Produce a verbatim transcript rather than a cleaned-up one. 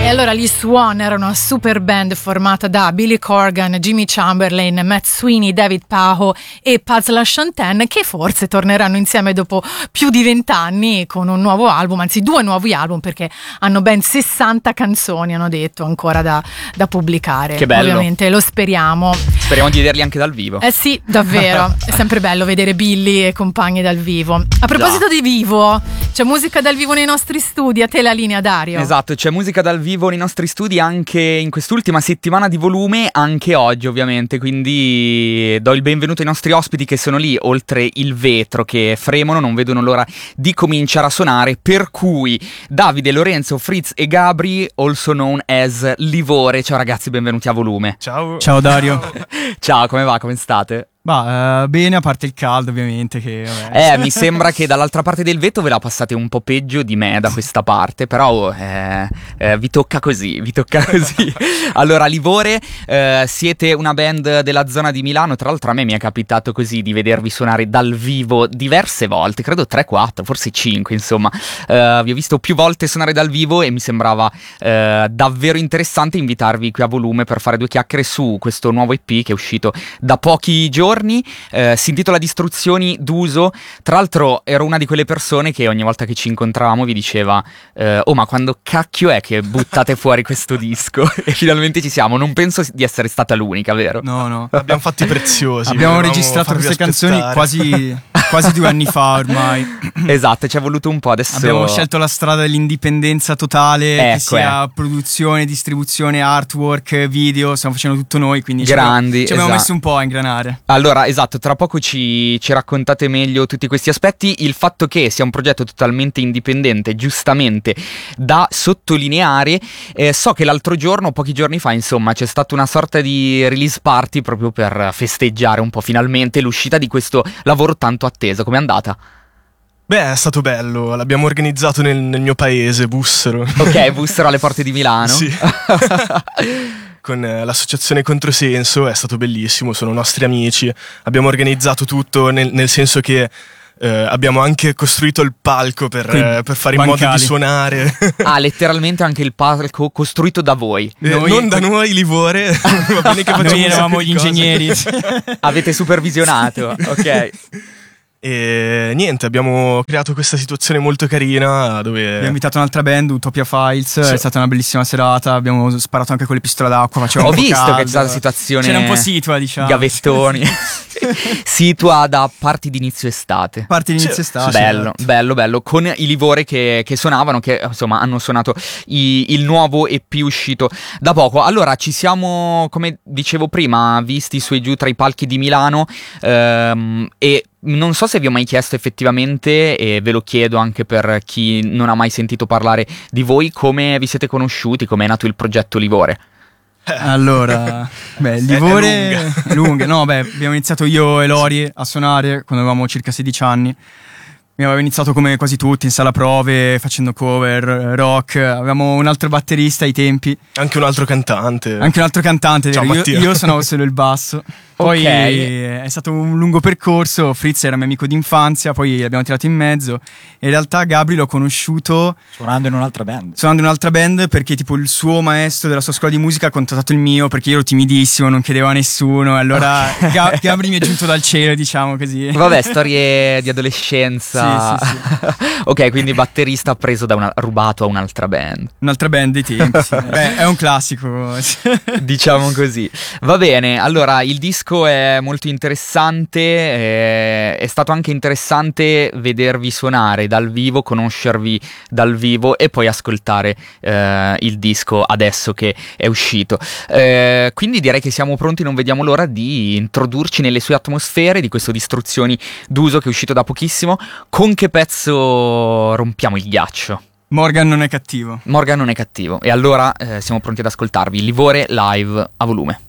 E allora gli Swan erano una super band formata da Billy Corgan, Jimmy Chamberlain, Matt Sweeney, David Pajo e Paz LaChantaine, che forse torneranno insieme dopo più di vent'anni con un nuovo album, anzi due nuovi album, perché hanno ben sessanta canzoni, hanno detto, ancora da, da pubblicare. Che bello. Ovviamente lo speriamo. Speriamo di vederli anche dal vivo. Eh sì, davvero. È sempre bello vedere Billy e compagni dal vivo. A proposito Già. di vivo, c'è musica dal vivo nei nostri studi. A te la linea, Dario. Esatto, c'è musica dal vivo nei nostri studi anche in quest'ultima settimana di Volume, anche oggi ovviamente, quindi do il benvenuto ai nostri ospiti che sono lì oltre il vetro, che fremono, non vedono l'ora di cominciare a suonare, per cui Davide, Lorenzo, Fritz e Gabri, also known as Livore. Ciao ragazzi, benvenuti a Volume. Ciao. Ciao Dario. Ciao, come va? Come state? Bah, eh, bene, a parte il caldo ovviamente che vabbè. Eh, mi sembra che dall'altra parte del vetro ve la passate un po' peggio di me da questa parte, però eh, eh, vi tocca così, vi tocca così. Allora, Livore, eh, siete una band della zona di Milano, tra l'altro a me mi è capitato così di vedervi suonare dal vivo diverse volte, credo tre quattro, forse cinque, insomma. Eh, vi ho visto più volte suonare dal vivo e mi sembrava eh, davvero interessante invitarvi qui a Volume per fare due chiacchiere su questo nuovo E P che è uscito da pochi giorni. Eh, si intitola Distruzioni d'uso. Tra l'altro ero una di quelle persone che ogni volta che ci incontravamo vi diceva eh, oh, ma quando cacchio è che buttate fuori questo disco? E finalmente ci siamo. Non penso di essere stata l'unica, vero? No, no. Abbiamo fatti preziosi. Abbiamo volevamo registrato farvi queste aspettare. canzoni quasi, quasi due anni fa ormai. Esatto, ci è voluto un po'. Adesso Abbiamo scelto la strada dell'indipendenza totale, che Ecco, sia eh. produzione, distribuzione, artwork, video, stiamo facendo tutto noi, quindi ci abbiamo- Grandi, ci abbiamo esatto. messo un po' a ingranare. Allora, esatto, tra poco ci, ci raccontate meglio tutti questi aspetti. Il fatto che sia un progetto totalmente indipendente, giustamente, da sottolineare. Eh, so che l'altro giorno, pochi giorni fa, insomma, c'è stata una sorta di release party proprio per festeggiare un po' finalmente l'uscita di questo lavoro tanto atteso. Com'è andata? Beh, è stato bello. L'abbiamo organizzato nel, nel mio paese, Bussero. Ok, bussero alle porte di Milano. Sì. Con eh, l'associazione Controsenso, è stato bellissimo, sono nostri amici. Abbiamo organizzato tutto nel, nel senso che eh, abbiamo anche costruito il palco per, Quei eh, per fare in modo bancali. di suonare. Ah, letteralmente anche il palco costruito da voi. Eh, Noi- non da noi, Livore. Va bene che facciamo Noi un eravamo sacco gli di cose. ingegneri. Avete supervisionato, ok. E niente, abbiamo creato questa situazione molto carina dove Abbiamo invitato un'altra band, Utopia Files, Sì. è stata una bellissima serata, abbiamo sparato anche con le pistole d'acqua, faceva Ho un po' visto caldo. che c'è stata una situazione C'era un po' situa, diciamo. gavettoni. Situa da parti di inizio estate. Parte di inizio Sì, estate. sì, Bello, esatto. bello, bello. Con i Livore che, che suonavano, che insomma hanno suonato i- il nuovo E P uscito da poco. Allora, ci siamo, come dicevo prima, visti su e giù tra i palchi di Milano, ehm, e non so se vi ho mai chiesto effettivamente, e ve lo chiedo anche per chi non ha mai sentito parlare di voi, come vi siete conosciuti, come è nato il progetto Livore. Allora, beh, il È- è Livore lunga. è lunga. No, beh, abbiamo iniziato io e Lori a suonare quando avevamo circa sedici anni. Abbiamo iniziato come quasi tutti in sala prove, facendo cover, rock. Avevamo un altro batterista ai tempi, Anche un altro cantante. anche un altro cantante. Ciao, vero? io, Mattia. io suonavo solo il basso. Poi Ok. è stato un lungo percorso. Fritz era mio amico d'infanzia, poi l'abbiamo tirato in mezzo. In realtà Gabri l'ho conosciuto Suonando in un'altra band. suonando in un'altra band perché tipo il suo maestro della sua scuola di musica ha contattato il mio perché io ero timidissimo, non chiedevo a nessuno. E allora Ga- Gabri mi è giunto dal cielo, diciamo così. Vabbè, storie di adolescenza. Sì, sì, Ok, quindi batterista preso da una, rubato a un'altra band. Un'altra band dei tempi. Sì. Beh, è un classico. Diciamo così. Va bene, allora il disco è molto interessante, eh, è stato anche interessante vedervi suonare dal vivo, conoscervi dal vivo e poi ascoltare eh, il disco adesso che è uscito. Eh, quindi direi che siamo pronti, non vediamo l'ora di introdurci nelle sue atmosfere di questo Distruzioni d'uso che è uscito da pochissimo. Con che pezzo rompiamo il ghiaccio? Morgan non è cattivo. Morgan non è cattivo. E allora eh, siamo pronti ad ascoltarvi Livore live a Volume.